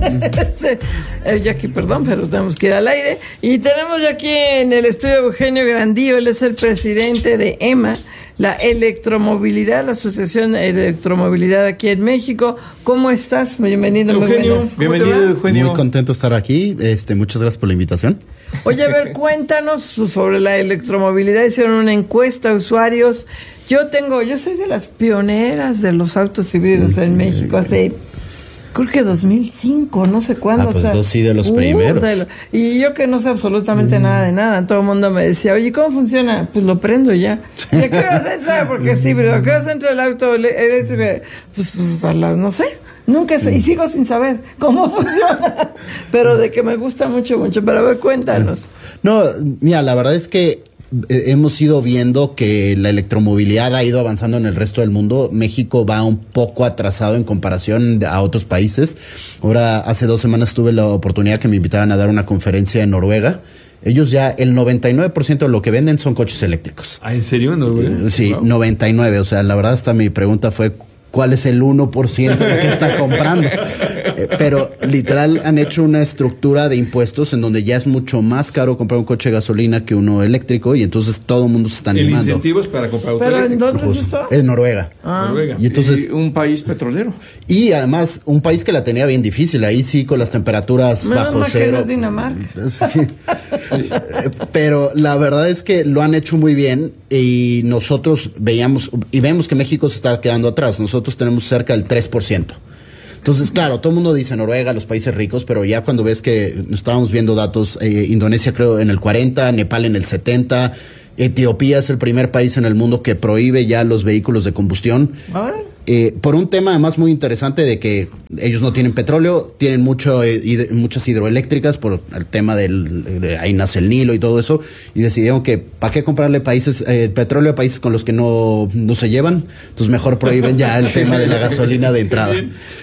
Jackie, perdón, pero tenemos que ir al aire. Y tenemos ya aquí en el estudio Eugenio Grandío, él es el presidente de EMA, la electromovilidad, la Asociación de Electromovilidad aquí en México. ¿Cómo estás? Bienvenido, Eugenio. Bienvenido, Eugenio. Muy contento de estar aquí. Muchas gracias por la invitación. Oye, a ver, cuéntanos sobre la electromovilidad. Hicieron una encuesta a usuarios. Yo soy de las pioneras de los autos híbridos en México, hace, creo que 2005, no sé cuándo. Pues tú sí de los primeros. Y yo que no sé absolutamente nada de nada, todo el mundo me decía, oye, ¿cómo funciona? Pues lo prendo ya. ¿Y a qué horas entra? Porque es híbrido. ¿A qué horas entra el auto eléctrico? Pues no sé. Nunca sé, y sigo sin saber cómo funciona, pero de que me gusta mucho, pero a ver, cuéntanos. No, mira, la verdad es que hemos ido viendo que la electromovilidad ha ido avanzando en el resto del mundo. México va un poco atrasado en comparación a otros países. Ahora, hace 2 semanas tuve la oportunidad que me invitaran a dar una conferencia en Noruega. Ellos ya, el 99% de lo que venden son coches eléctricos. ¿Ah, en serio? ¿Noruega? Sí, wow. 99%. O sea, la verdad, hasta mi pregunta fue, ¿cuál es el 1% de que está comprando? Pero literal han hecho una estructura de impuestos en donde ya es mucho más caro comprar un coche de gasolina que uno eléctrico, y entonces todo el mundo se está animando. El incentivo es para comprar auto eléctrico. eléctrico. ¿Pero en dónde es esto? En Noruega. Noruega. Y entonces, un país petrolero. Y además, un país que la tenía bien difícil. Ahí sí, con las temperaturas bajo cero. Que no es Dinamarca. Sí. Pero la verdad es que lo han hecho muy bien, y nosotros vemos que México se está quedando atrás. Nosotros tenemos cerca del 3%. Entonces, claro, todo el mundo dice Noruega, los países ricos, pero ya cuando ves que estábamos viendo datos, Indonesia creo en el 40%, Nepal en el 70%, Etiopía es el primer país en el mundo que prohíbe ya los vehículos de combustión. Por un tema además muy interesante de que ellos no tienen petróleo, tienen muchas hidroeléctricas por el tema de ahí nace el Nilo y todo eso, y decidieron que ¿para qué comprarle petróleo a países con los que no se llevan? Entonces mejor prohíben ya el tema de la gasolina de entrada.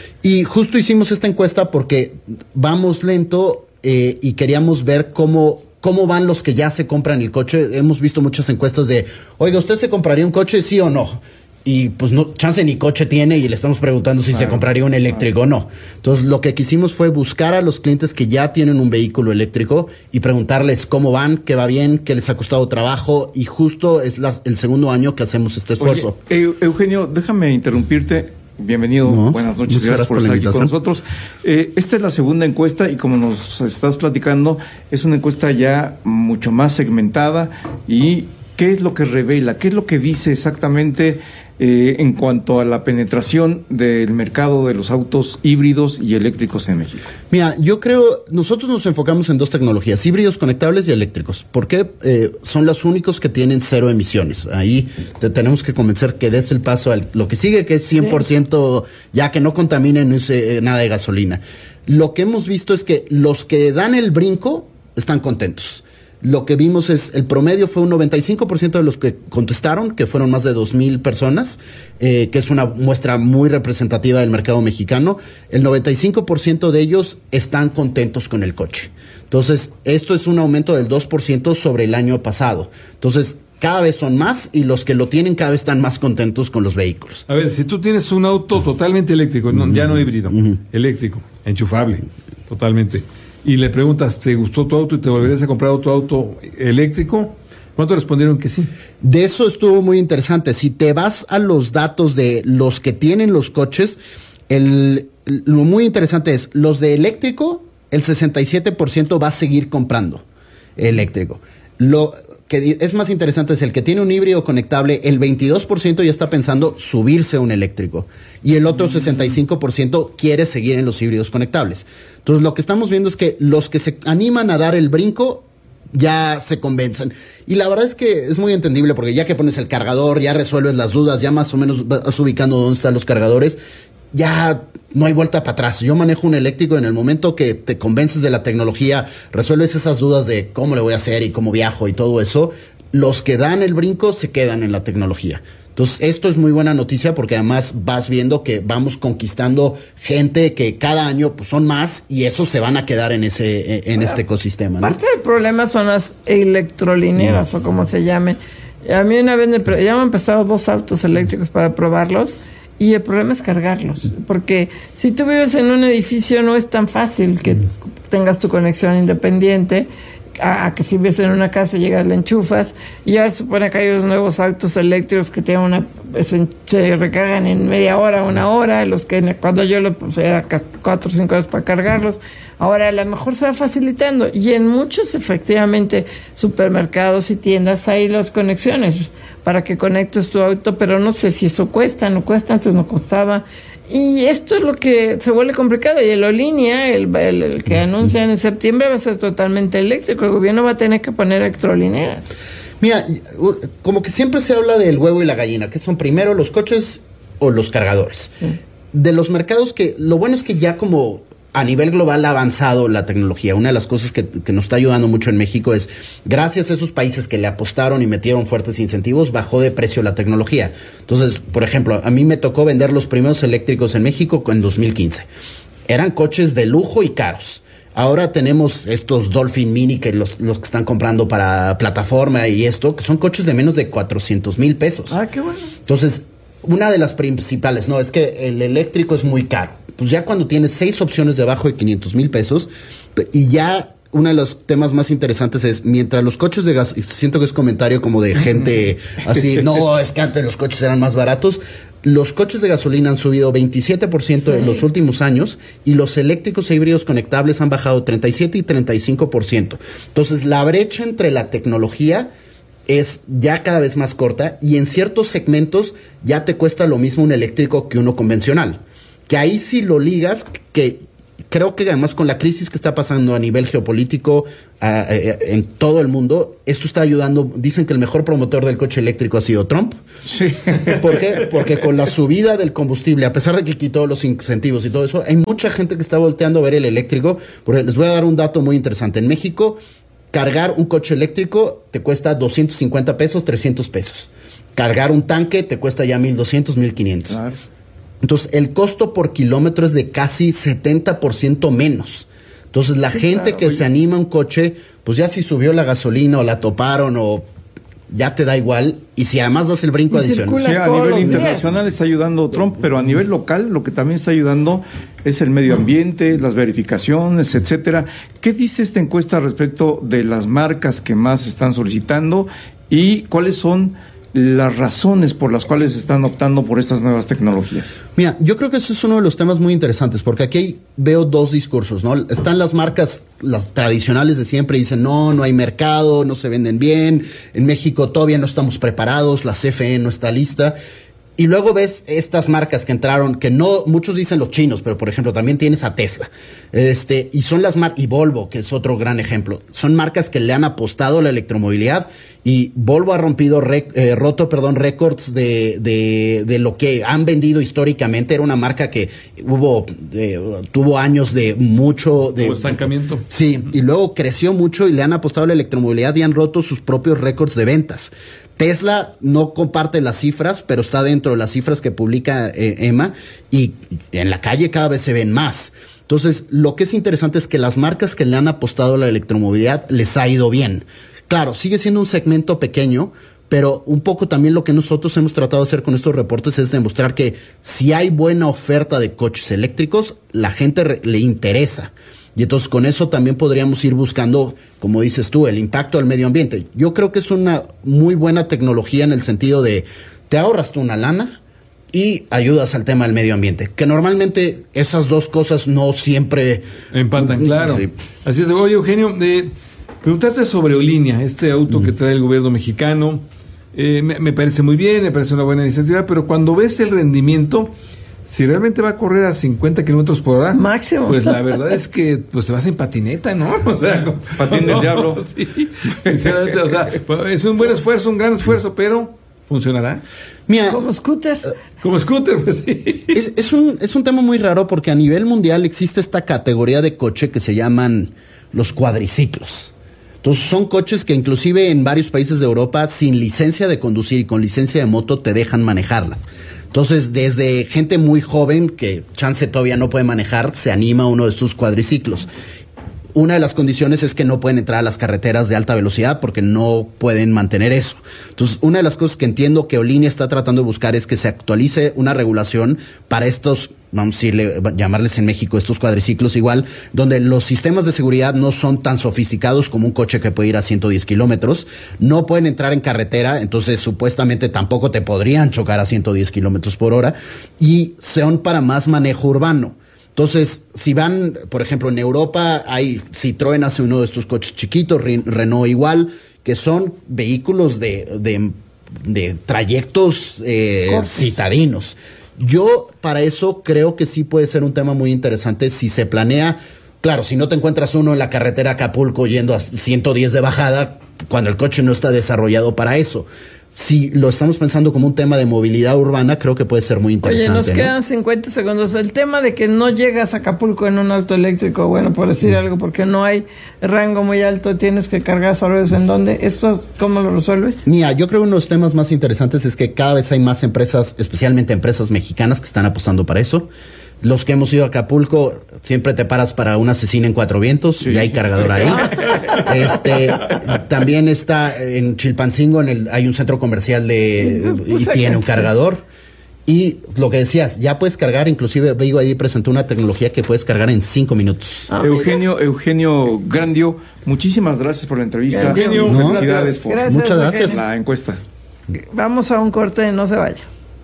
Y justo hicimos esta encuesta porque vamos lento, y queríamos ver cómo van los que ya se compran el coche. Hemos visto muchas encuestas de, oiga, ¿usted se compraría un coche, sí o no? Y pues no, chance ni coche tiene, y le estamos preguntando si se compraría un eléctrico o no. Entonces lo que quisimos fue buscar a los clientes que ya tienen un vehículo eléctrico y preguntarles cómo van, qué va bien, qué les ha costado trabajo, y justo es el segundo año que hacemos este esfuerzo. Oye, Eugenio, déjame interrumpirte. Bienvenido, buenas noches, gracias por estar aquí con nosotros. Esta es la segunda encuesta, y como nos estás platicando, es una encuesta ya mucho más segmentada. ¿Y qué es lo que revela? ¿Qué es lo que dice exactamente en cuanto a la penetración del mercado de los autos híbridos y eléctricos en México? Mira, yo creo, nosotros nos enfocamos en 2 tecnologías, híbridos conectables y eléctricos, porque son los únicos que tienen 0 emisiones. Ahí te tenemos que convencer que des el paso a lo que sigue, que es 100%, ya que no contamine, no use nada de gasolina. Lo que hemos visto es que los que dan el brinco están contentos. Lo que vimos es, el promedio fue un 95% de los que contestaron, que fueron más de 2,000 personas, que es una muestra muy representativa del mercado mexicano. El 95% de ellos están contentos con el coche. Entonces, esto es un aumento del 2% sobre el año pasado. Entonces, cada vez son más, y los que lo tienen cada vez están más contentos con los vehículos. A ver, si tú tienes un auto totalmente eléctrico, ya no híbrido, eléctrico, enchufable, totalmente, y le preguntas, ¿te gustó tu auto y te volverías a comprar otro auto eléctrico? ¿Cuántos respondieron que sí? De eso estuvo muy interesante. Si te vas a los datos de los que tienen los coches, lo muy interesante es, los de eléctrico, el 67% va a seguir comprando eléctrico. Lo que es más interesante es el que tiene un híbrido conectable, el 22% ya está pensando subirse a un eléctrico, y el otro 65% quiere seguir en los híbridos conectables. Entonces lo que estamos viendo es que los que se animan a dar el brinco ya se convencen. Y la verdad es que es muy entendible, porque ya que pones el cargador, ya resuelves las dudas, ya más o menos vas ubicando dónde están los cargadores, ya no hay vuelta para atrás. Yo manejo un eléctrico, en el momento que te convences de la tecnología, resuelves esas dudas de cómo le voy a hacer y cómo viajo y todo eso, los que dan el brinco se quedan en la tecnología. Entonces, esto es muy buena noticia, porque además vas viendo que vamos conquistando gente que cada año pues son más, y esos se van a quedar en este ecosistema, ¿no? Parte del problema son las electrolineras, o como se llamen. A mí una vez ya me han prestado 2 autos eléctricos para probarlos, Y el problema es cargarlos, porque si tú vives en un edificio no es tan fácil que tengas tu conexión independiente a que si vives en una casa llegas, le enchufas, y ahora se supone que hay los nuevos autos eléctricos que tienen se recargan en media hora, 1 hora, los que cuando yo era 4 o 5 horas para cargarlos. Ahora a lo mejor se va facilitando, y en muchos efectivamente supermercados y tiendas hay las conexiones para que conectes tu auto, pero no sé si eso cuesta, no cuesta, antes no costaba. Y esto es lo que se vuelve complicado. Y el Olínea, el que anuncian en septiembre, va a ser totalmente eléctrico. El gobierno va a tener que poner electrolineras. Mira, como que siempre se habla del huevo y la gallina, que son primero los coches o los cargadores. Sí. De los mercados que, lo bueno es que ya como a nivel global ha avanzado la tecnología. Una de las cosas que nos está ayudando mucho en México es, gracias a esos países que le apostaron y metieron fuertes incentivos, bajó de precio la tecnología. Entonces, por ejemplo, a mí me tocó vender los primeros eléctricos en México en 2015. Eran coches de lujo y caros. Ahora tenemos estos Dolphin Mini, que los que están comprando para plataforma y esto, que son coches de menos de 400,000 pesos. Ah, qué bueno. Entonces, una de las principales, no, es que el eléctrico es muy caro. Pues ya cuando tienes 6 opciones debajo de 500,000 pesos, y ya uno de los temas más interesantes es, mientras los coches de gas, siento que es comentario como de gente así, no, es que antes los coches eran más baratos. Los coches de gasolina han subido 27% en los últimos años, y los eléctricos e híbridos conectables han bajado 37 y 35%. Entonces, la brecha entre la tecnología es ya cada vez más corta, y en ciertos segmentos ya te cuesta lo mismo un eléctrico que uno convencional. Que ahí sí lo ligas, que creo que además con la crisis que está pasando a nivel geopolítico en todo el mundo, esto está ayudando. Dicen que el mejor promotor del coche eléctrico ha sido Trump. Sí. ¿Por qué? Porque con la subida del combustible, a pesar de que quitó los incentivos y todo eso, hay mucha gente que está volteando a ver el eléctrico. Porque les voy a dar un dato muy interesante. En México, cargar un coche eléctrico te cuesta 250 pesos, 300 pesos. Cargar un tanque te cuesta ya 1,200, 1,500. Claro. Entonces, el costo por kilómetro es de casi 70% menos. Entonces, la gente que se anima a un coche, pues ya si subió la gasolina o la toparon o ya te da igual. Y si además das el brinco adicional. Sí, a nivel internacional está ayudando Trump, pero a nivel local lo que también está ayudando es el medio ambiente, las verificaciones, etcétera. ¿Qué dice esta encuesta respecto de las marcas que más están solicitando y cuáles son las razones por las cuales están optando por estas nuevas tecnologías? Mira, yo creo que eso es uno de los temas muy interesantes, porque aquí veo dos discursos, ¿no? Están las marcas, las tradicionales de siempre, dicen, no hay mercado, no se venden bien, en México todavía no estamos preparados, la CFE no está lista. Y luego ves estas marcas que entraron, que no, muchos dicen los chinos, pero por ejemplo también tienes a Tesla, y son las y Volvo, que es otro gran ejemplo. Son marcas que le han apostado a la electromovilidad, y Volvo ha roto récords de lo que han vendido históricamente. Era una marca que tuvo años de mucho estancamiento. Sí, y luego creció mucho y le han apostado a la electromovilidad y han roto sus propios récords de ventas. Tesla no comparte las cifras, pero está dentro de las cifras que publica EMA, y en la calle cada vez se ven más. Entonces, lo que es interesante es que las marcas que le han apostado a la electromovilidad les ha ido bien. Claro, sigue siendo un segmento pequeño, pero un poco también lo que nosotros hemos tratado de hacer con estos reportes es demostrar que si hay buena oferta de coches eléctricos, la gente le interesa. Y entonces con eso también podríamos ir buscando, como dices tú, el impacto al medio ambiente. Yo creo que es una muy buena tecnología en el sentido de te ahorras tú una lana y ayudas al tema del medio ambiente, que normalmente esas dos cosas no siempre empatan, claro. Sí. Así es. Oye, Eugenio, preguntarte sobre Olínea, este auto que trae el gobierno mexicano. Me parece muy bien, me parece una buena iniciativa, pero cuando ves el rendimiento, si realmente va a correr a 50 kilómetros por hora máximo, pues la verdad es que pues te vas en patineta, ¿no? O sea, patín del diablo. Sí, sinceramente, o sea, es un buen esfuerzo, un gran esfuerzo, pero ¿funcionará? Mira, como scooter. Como scooter, pues sí. Es un tema muy raro, porque a nivel mundial existe esta categoría de coche que se llaman los cuadriciclos. Entonces son coches que inclusive en varios países de Europa, sin licencia de conducir y con licencia de moto, te dejan manejarlas. Entonces, desde gente muy joven, que chance todavía no puede manejar, se anima a uno de estos cuadriciclos. una de las condiciones es que no pueden entrar a las carreteras de alta velocidad porque no pueden mantener eso. Entonces, una de las cosas que entiendo que Aerolínea está tratando de buscar es que se actualice una regulación para estos, vamos a decirle, llamarles en México estos cuadriciclos igual, donde los sistemas de seguridad no son tan sofisticados como un coche que puede ir a 110 kilómetros, no pueden entrar en carretera, entonces supuestamente tampoco te podrían chocar a 110 kilómetros por hora, y son para más manejo urbano. Entonces, si van, por ejemplo, en Europa, Citroën hace uno de estos coches chiquitos, Renault igual, que son vehículos de trayectos citadinos. Yo, para eso, creo que sí puede ser un tema muy interesante si se planea. Claro, si no te encuentras uno en la carretera Acapulco yendo a 110 de bajada, cuando el coche no está desarrollado para eso. Si lo estamos pensando como un tema de movilidad urbana, creo que puede ser muy interesante. Oye, nos quedan 50 segundos. El tema de que no llegas a Acapulco en un auto eléctrico, bueno, por decir algo, porque no hay rango muy alto, tienes que cargar sabores en dónde. ¿Eso cómo lo resuelves? Mira, yo creo que uno de los temas más interesantes es que cada vez hay más empresas, especialmente empresas mexicanas, que están apostando para eso. Los que hemos ido a Acapulco, siempre te paras para una cecina en Cuatro Vientos, sí, y hay cargador ahí. También está en Chilpancingo, hay un centro comercial y tiene un cargador. Y lo que decías, ya puedes cargar, inclusive BYD presentó una tecnología que puedes cargar en 5 minutos. Eugenio Grandio, muchísimas gracias por la entrevista. Eugenio, felicidades por muchas gracias. La encuesta. Vamos a un corte, no se vaya.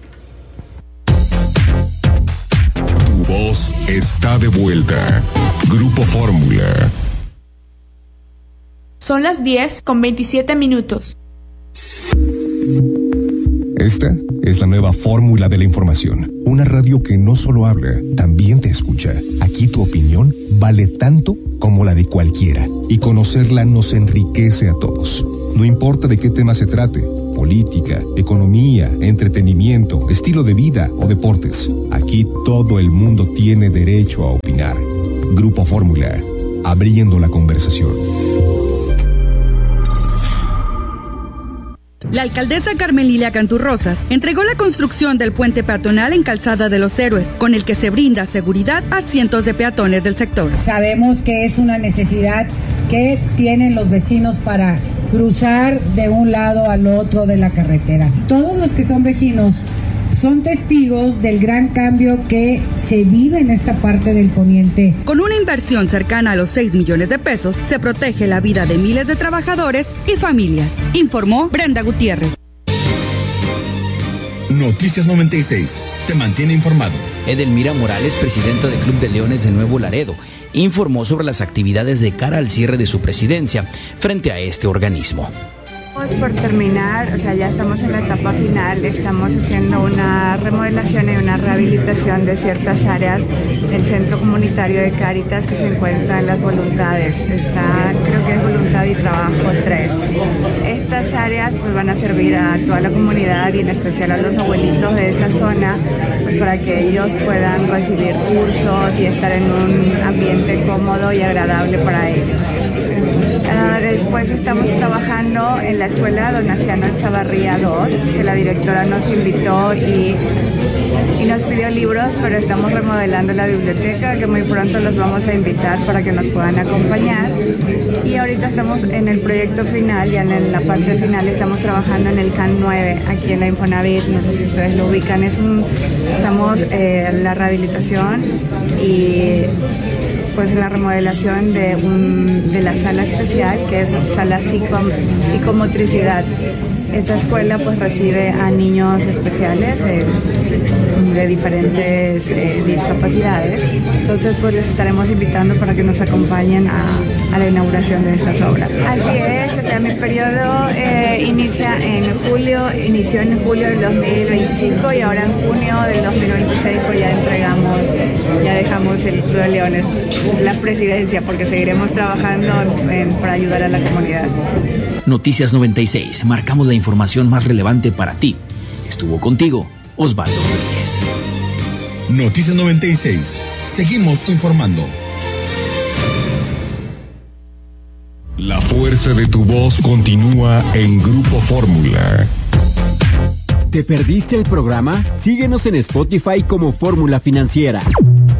Voz está de vuelta. Grupo Fórmula. Son las 10:27. Esta es la nueva fórmula de la información. Una radio que no solo habla, también te escucha. Aquí tu opinión vale tanto como la de cualquiera. Y conocerla nos enriquece a todos. No importa de qué tema se trate. Política, economía, entretenimiento, estilo de vida o deportes. Aquí todo el mundo tiene derecho a opinar. Grupo Fórmula, abriendo la conversación. La alcaldesa Carmen Lilia Canturrosas entregó la construcción del puente peatonal en Calzada de los Héroes, con el que se brinda seguridad a cientos de peatones del sector. Sabemos que es una necesidad que tienen los vecinos para cruzar de un lado al otro de la carretera. Todos los que son vecinos son testigos del gran cambio que se vive en esta parte del poniente. Con una inversión cercana a los 6 millones de pesos, se protege la vida de miles de trabajadores y familias, informó Brenda Gutiérrez. Noticias 96, te mantiene informado. Edelmira Morales, presidenta del Club de Leones de Nuevo Laredo, informó sobre las actividades de cara al cierre de su presidencia frente a este organismo. Por terminar, ya estamos en la etapa final, estamos haciendo una remodelación y una rehabilitación de ciertas áreas del Centro Comunitario de Cáritas que se encuentran en Las Voluntades. Creo que es Voluntad y Trabajo 3. Estas áreas pues van a servir a toda la comunidad y en especial a los abuelitos de esa zona, pues para que ellos puedan recibir cursos y estar en un ambiente cómodo y agradable para ellos. Después estamos trabajando en la escuela Donaciano Chavarría 2, que la directora nos invitó y nos pidió libros, pero estamos remodelando la biblioteca, que muy pronto los vamos a invitar para que nos puedan acompañar. Y ahorita estamos en el proyecto final, ya en la parte final estamos trabajando en el CAN 9, aquí en la Infonavit, no sé si ustedes lo ubican, estamos en la rehabilitación y pues en la remodelación de la sala especial, que es sala psicomotricidad. Esta escuela pues recibe a niños especiales de diferentes discapacidades. Entonces pues les estaremos invitando para que nos acompañen a la inauguración de estas obras. Así es, mi periodo inició en julio del 2025 y ahora en junio del 2026 pues ya dejamos el Club de Leones, la presidencia, porque seguiremos trabajando para ayudar a la comunidad. Noticias 96, marcamos la información más relevante para ti. Estuvo contigo Osvaldo Rodríguez. Noticias 96, seguimos informando. La fuerza de tu voz continúa en Grupo Fórmula. ¿Te perdiste el programa? Síguenos en Spotify como Fórmula Financiera.